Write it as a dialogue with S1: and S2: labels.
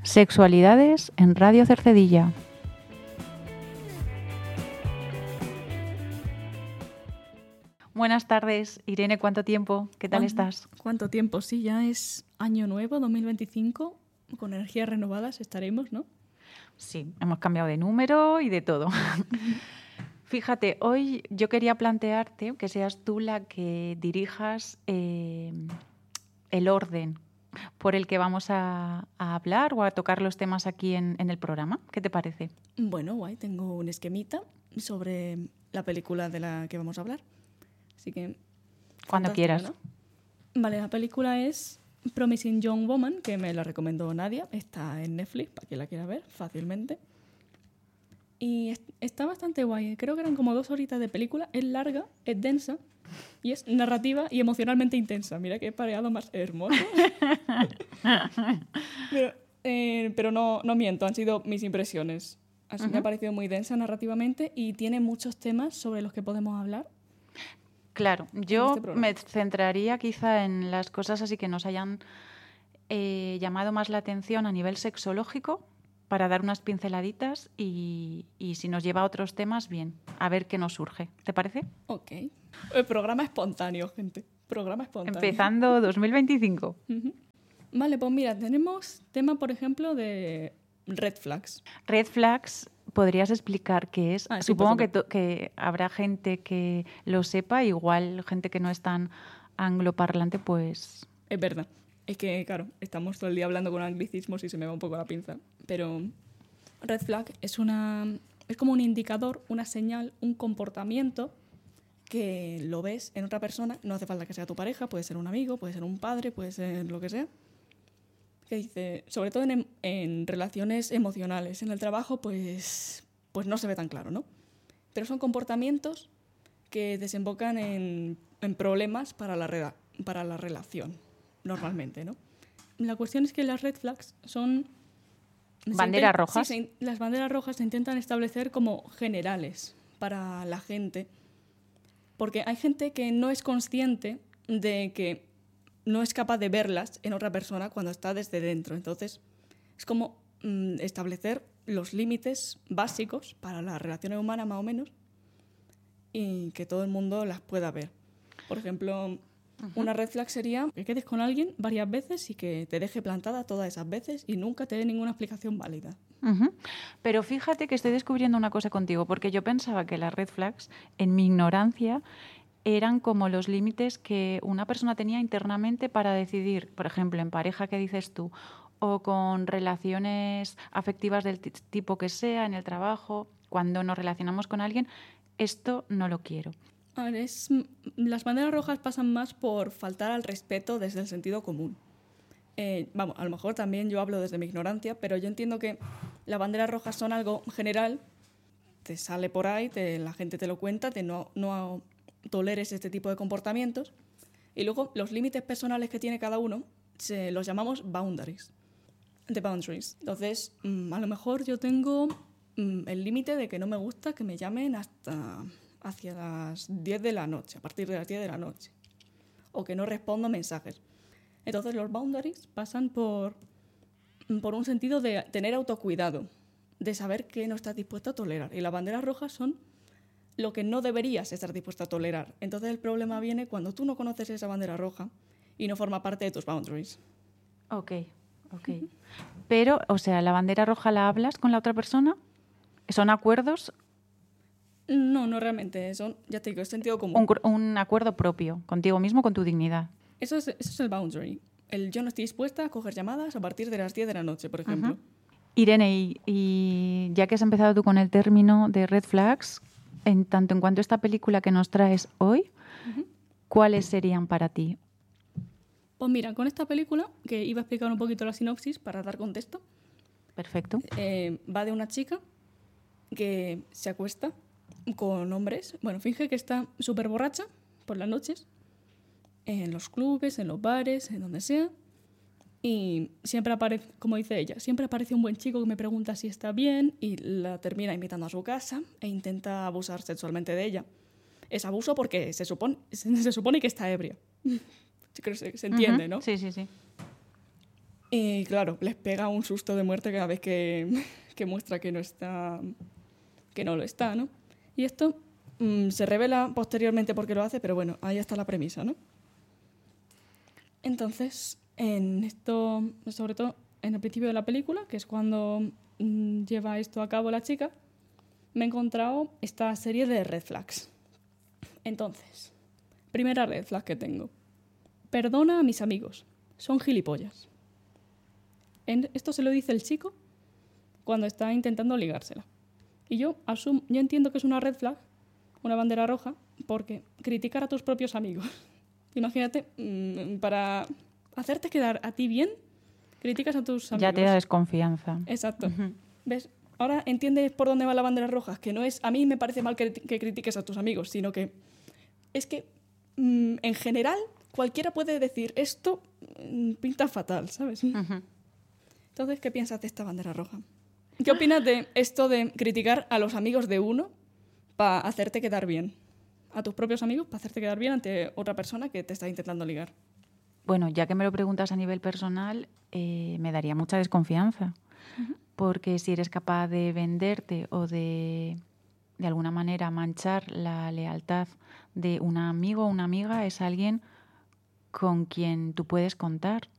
S1: Sexualidades en Radio Cercedilla. Buenas tardes, Irene, ¿cuánto tiempo? ¿Qué tal estás?
S2: ¿Cuánto tiempo? Sí, ya es año nuevo, 2025, con energías renovadas estaremos, ¿no?
S1: Sí, hemos cambiado de número y de todo. Fíjate, hoy yo quería plantearte que seas tú la que dirijas el orden por el que vamos a hablar o a tocar los temas aquí en el programa. ¿Qué te parece?
S2: Bueno, guay, tengo un esquemita sobre la película de la que vamos a hablar. Así que...
S1: Cuando quieras.
S2: ¿No? Vale, la película es Promising Young Woman, que me la recomendó Nadia. Está en Netflix, para quien la quiera ver fácilmente. Y está bastante guay. Creo que eran como 2 horitas de película. Es larga, es densa y es narrativa y emocionalmente intensa. Mira qué pareado más hermoso. pero no miento, han sido mis impresiones. Así me ha parecido muy densa narrativamente y tiene muchos temas sobre los que podemos hablar.
S1: Claro, yo me centraría quizá en las cosas así que nos hayan llamado más la atención a nivel sexológico, para dar unas pinceladitas y si nos lleva a otros temas, bien, a ver qué nos surge. ¿Te parece?
S2: Ok. El programa espontáneo, gente. Programa espontáneo.
S1: Empezando 2025.
S2: Vale, pues mira, tenemos tema, por ejemplo, de red flags.
S1: Red flags, ¿podrías explicar qué es?
S2: Sí,
S1: Supongo que habrá gente que lo sepa, igual gente que no es tan angloparlante, pues...
S2: Es verdad. Es que, claro, estamos todo el día hablando con anglicismos y se me va un poco la pinza. Pero red flag es como un indicador, una señal, un comportamiento que lo ves en otra persona. No hace falta que sea tu pareja, puede ser un amigo, puede ser un padre, puede ser lo que sea. Que dice, sobre todo en relaciones emocionales. En el trabajo, pues no se ve tan claro, ¿no? Pero son comportamientos que desembocan en problemas para la relación, normalmente, ¿no? La cuestión es que las red flags son...
S1: ¿Banderas rojas?
S2: Sí, las banderas rojas se intentan establecer como generales para la gente, porque hay gente que no es consciente de que no es capaz de verlas en otra persona cuando está desde dentro. Entonces, es como establecer los límites básicos para las relaciones humanas, más o menos, y que todo el mundo las pueda ver. Por ejemplo, una red flag sería que quedes con alguien varias veces y que te deje plantada todas esas veces y nunca te dé ninguna explicación válida.
S1: Pero fíjate que estoy descubriendo una cosa contigo, porque yo pensaba que las red flags, en mi ignorancia, eran como los límites que una persona tenía internamente para decidir, por ejemplo, en pareja, que dices tú, o con relaciones afectivas del tipo que sea, en el trabajo, cuando nos relacionamos con alguien, esto no lo quiero.
S2: A ver, las banderas rojas pasan más por faltar al respeto desde el sentido común. A lo mejor también yo hablo desde mi ignorancia, pero yo entiendo que las banderas rojas son algo general, te sale por ahí, la gente te lo cuenta, no toleres este tipo de comportamientos. Y luego los límites personales que tiene cada uno los llamamos boundaries. Entonces, a lo mejor yo tengo el límite de que no me gusta que me llamen hasta hacia las 10 de la noche, a partir de las 10 de la noche, o que no respondo mensajes. Entonces los boundaries pasan por un sentido de tener autocuidado, de saber qué no estás dispuesto a tolerar. Y las banderas rojas son lo que no deberías estar dispuesto a tolerar. Entonces el problema viene cuando tú no conoces esa bandera roja y no forma parte de tus boundaries.
S1: Ok. Pero, o sea, ¿la bandera roja la hablas con la otra persona? ¿Son acuerdos?
S2: No realmente. Ya te digo, es sentido común.
S1: Un acuerdo propio, contigo mismo, con tu dignidad.
S2: Eso es el boundary. Yo no estoy dispuesta a coger llamadas a partir de las 10 de la noche, por ejemplo.
S1: Irene, y ya que has empezado tú con el término de red flags, en tanto en cuanto a esta película que nos traes hoy, ¿cuáles serían para ti?
S2: Pues mira, con esta película, que iba a explicar un poquito la sinopsis para dar contexto.
S1: Perfecto.
S2: Va de una chica que se acuesta con hombres. Bueno, finge que está súper borracha por las noches, en los clubes, en los bares, en donde sea. Y siempre aparece, como dice ella, siempre aparece un buen chico que me pregunta si está bien y la termina invitando a su casa e intenta abusar sexualmente de ella. Es abuso porque se supone que está ebria. Creo que se entiende, ¿no?
S1: Sí.
S2: Y claro, les pega un susto de muerte cada vez que, que muestra que no lo está, ¿no? Y esto se revela posteriormente por qué lo hace, pero bueno, ahí está la premisa, ¿no? Entonces, en esto, sobre todo en el principio de la película, que es cuando lleva esto a cabo la chica, me he encontrado esta serie de red flags. Entonces, primera red flag que tengo. Perdona a mis amigos, son gilipollas. Esto se lo dice el chico cuando está intentando ligársela. Y yo entiendo que es una red flag, una bandera roja, porque criticar a tus propios amigos. Imagínate, para hacerte quedar a ti bien, criticas a tus amigos.
S1: Ya te da desconfianza.
S2: Exacto. ¿Ves? Ahora entiendes por dónde va la bandera roja, que no es a mí me parece mal que critiques a tus amigos, sino que es que en general cualquiera puede decir esto pinta fatal, ¿sabes? Entonces, ¿qué piensas de esta bandera roja? ¿Qué opinas de esto de criticar a los amigos de uno para hacerte quedar bien? A tus propios amigos para hacerte quedar bien ante otra persona que te está intentando ligar.
S1: Bueno, ya que me lo preguntas a nivel personal, me daría mucha desconfianza. Porque si eres capaz de venderte o de alguna manera manchar la lealtad de un amigo o una amiga, es alguien con quien tú puedes contar.